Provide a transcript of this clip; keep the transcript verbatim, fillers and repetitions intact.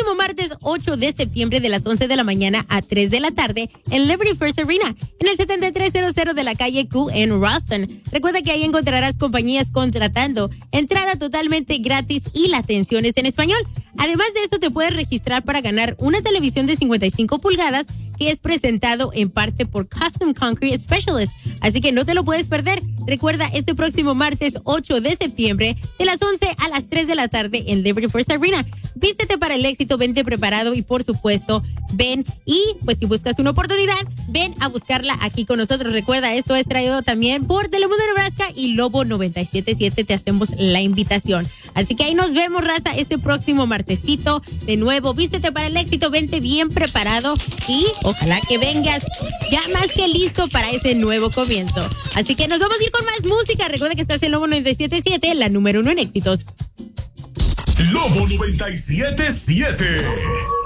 próximo martes ocho de septiembre de las once de la mañana a tres de la tarde en Liberty First Arena, en el setenta y tres cero de la calle Q en Ralston. Recuerda que ahí encontrarás compañías contratando, entrada totalmente gratis y la atención es en español. Además de esto, te puedes registrar para ganar una televisión de cincuenta y cinco pulgadas que es presentado en parte por Custom Concrete Specialist. Así que no te lo puedes perder. Recuerda, este próximo martes ocho de septiembre de las once a las tres de la tarde en Liberty First Arena. Vístete para el éxito, vente preparado y por supuesto, ven y pues si buscas una oportunidad, ven a buscarla aquí con nosotros. Recuerda, esto es traído también por Telemundo Nebraska y Lobo noventa y siete punto siete. Te hacemos la invitación. Así que ahí nos vemos, raza, este próximo martesito. De nuevo, vístete para el éxito, vente bien preparado y ojalá que vengas ya más que listo para ese nuevo comienzo. Así que nos vamos a ir con más música. Recuerda que estás en Lobo noventa y siete punto siete, la número uno en éxitos. Lobo noventa y siete punto siete.